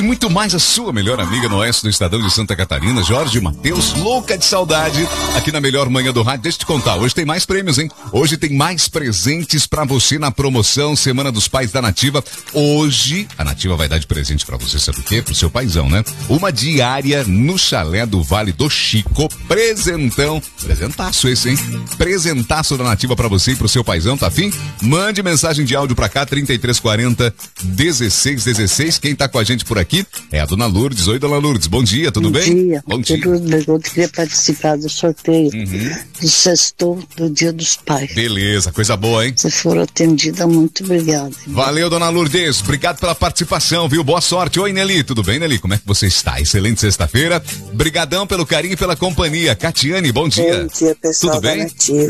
e muito mais. A sua melhor amiga no oeste do estadão de Santa Catarina, Jorge Matheus, louca de saudade, aqui na melhor manhã do rádio. Deixa eu te contar, hoje tem mais prêmios, hein? Hoje tem mais presentes pra você na promoção Semana dos Pais da Nativa. Hoje, a Nativa vai dar de presente pra você, sabe o quê? Pro seu paizão, né? Uma diária no chalé do Vale do Chico. Presentaço esse, hein? Presentaço da Nativa pra você e pro seu paizão, tá afim? Mande mensagem de áudio pra cá, 3340 1616. Quem tá com a gente por aqui é a Dona Lourdes. Oi, Dona Lourdes, bom dia, tudo bem? Bom dia. Eu queria participar do sorteio do sextou do Dia dos Pais. Beleza, coisa boa, hein? Se for atendida, muito obrigada. Valeu, Dona Lourdes, obrigado pela participação, viu? Boa sorte. Oi, Nelly, tudo bem, Nelly? Como é que você está? Excelente sexta-feira. Brigadão pelo carinho e pela companhia. Catiane, bom dia. Bom dia, pessoal. Tudo bem? Da Nativa.